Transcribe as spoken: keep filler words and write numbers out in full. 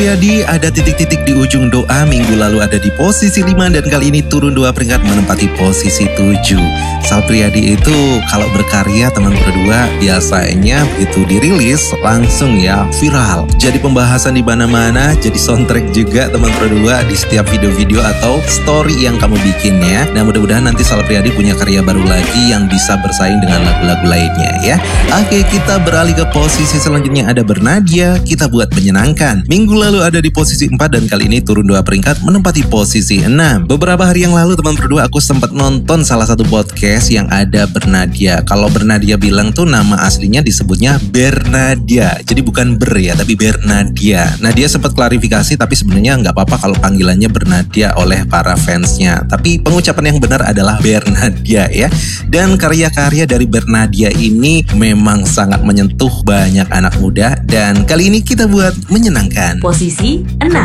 Priadi ada titik-titik di ujung doa. Minggu lalu ada di posisi lima dan kali ini turun dua peringkat menempati posisi tujuh. Sal Priadi itu kalau berkarya teman berdua biasanya begitu dirilis langsung ya viral. Jadi pembahasan di mana-mana, jadi soundtrack juga teman berdua di setiap video-video atau story yang kamu bikin ya. Nah mudah-mudahan nanti Sal Priadi punya karya baru lagi yang bisa bersaing dengan lagu-lagu lainnya ya. Oke, kita beralih ke posisi selanjutnya, ada Bernadia, Kita Buat Menyenangkan. Minggu lalu ada di posisi empat dan kali ini turun dua peringkat menempati posisi enam. Beberapa hari yang lalu teman berdua aku sempat nonton salah satu podcast yang ada Bernadia. Kalau Bernadia bilang tuh nama aslinya disebutnya Bernadia. Jadi bukan Ber ya, tapi Bernadia. Nah dia sempat klarifikasi tapi sebenarnya nggak apa-apa kalau panggilannya Bernadia oleh para fansnya. Tapi pengucapan yang benar adalah Bernadia ya. Dan karya-karya dari Bernadia ini memang sangat menyentuh banyak anak muda dan kali ini kita buat menyenangkan. Posisi enam.